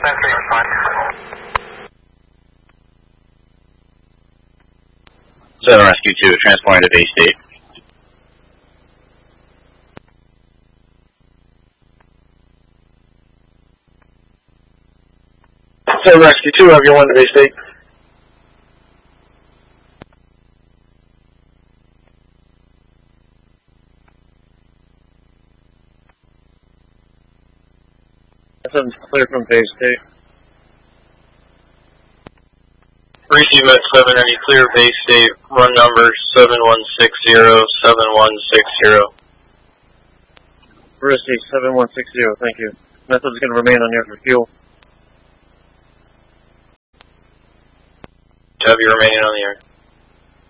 Southern Rescue 2, transporting to Bay State. Southern Rescue 2, have you 1 to Bay State? That's clear from Bay State. Receive at 7, any clear Bay State, run number 7160-7160. Receive 7160, thank you. Method's going to remain on air for fuel. Have you remaining on the air.